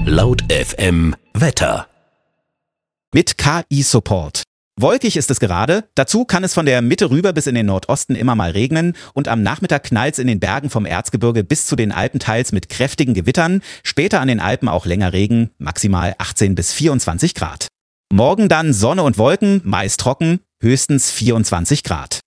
Laut FM Wetter. Mit KI-Support. Wolkig ist es gerade, dazu kann es von der Mitte rüber bis in den Nordosten immer mal regnen und am Nachmittag knallt es in den Bergen vom Erzgebirge bis zu den Alpen teils mit kräftigen Gewittern, später an den Alpen auch länger Regen, maximal 18 bis 24 Grad. Morgen dann Sonne und Wolken, meist trocken, höchstens 24 Grad.